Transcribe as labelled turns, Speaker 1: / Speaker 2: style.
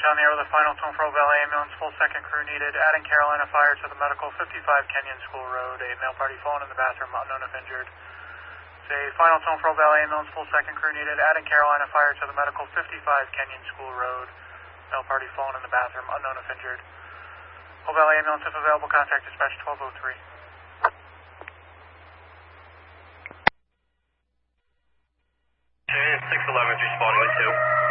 Speaker 1: on the air with a final tone for Hope Valley Ambulance, full second crew needed. Adding Carolina Fire to the medical, 55 Kenyon School Road. A male party fallen in the bathroom, unknown if injured. Say final tone for Hope Valley Ambulance, full second crew needed. Adding Carolina Fire to the medical, 55 Kenyon School Road. Male party fallen in the bathroom, unknown if injured. Hope Valley Ambulance, if available, contact dispatch 1203.
Speaker 2: 611 responding with 2.